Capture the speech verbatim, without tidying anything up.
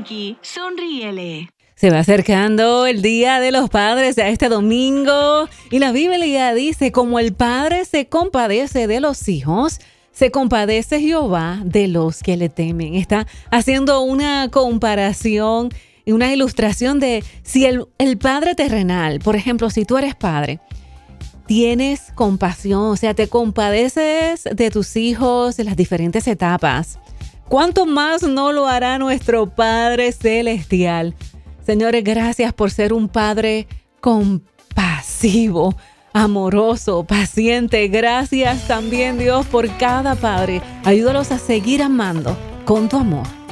Frankie, sonríele. Se va acercando el Día de los Padres a este domingo y la Biblia dice, como el Padre se compadece de los hijos, se compadece Jehová de los que le temen. Está haciendo una comparación y una ilustración de si el, el Padre terrenal, por ejemplo, si tú eres padre, tienes compasión, o sea, te compadeces de tus hijos en las diferentes etapas. ¿Cuánto más no lo hará nuestro Padre Celestial? Señores, gracias por ser un Padre compasivo, amoroso, paciente. Gracias también, Dios, por cada padre. Ayúdalos a seguir amando con tu amor.